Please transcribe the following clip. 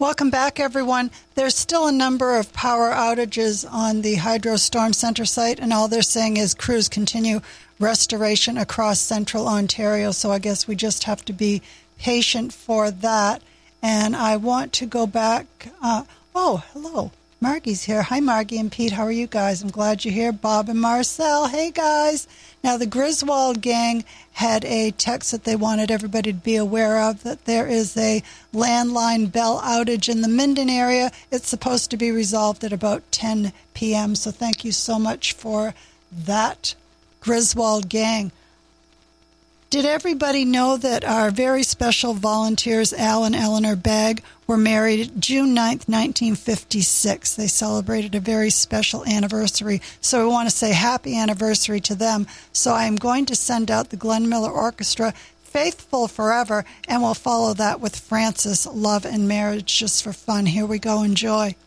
Welcome back, everyone. There's still a number of power outages on the Hydro Storm Center site, and all they're saying is crews continue restoration across central Ontario, so I guess we just have to be patient for that. And I want to go back. Hello. Margie's here. Hi, Margie and Pete. How are you guys? I'm glad you're here. Bob and Marcel. Hey, guys. Now, the Griswold gang had a text that they wanted everybody to be aware of, that there is a landline bell outage in the Minden area. It's supposed to be resolved at about 10 p.m., so thank you so much for that, Griswold gang. Did everybody know that our very special volunteers, Al and Eleanor Bagg, were married June 9th, 1956? They celebrated a very special anniversary, so we want to say happy anniversary to them. So I'm going to send out the Glenn Miller Orchestra, Faithful Forever, and we'll follow that with Francis, Love and Marriage, just for fun. Here we go. Enjoy.